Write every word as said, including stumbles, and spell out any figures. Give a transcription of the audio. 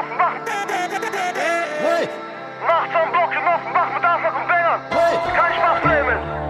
laufen, wach. Hey, Nachts am Block gelaufen, wach mit Anfang und Bängern. hey, Kein Spaß, Flamen.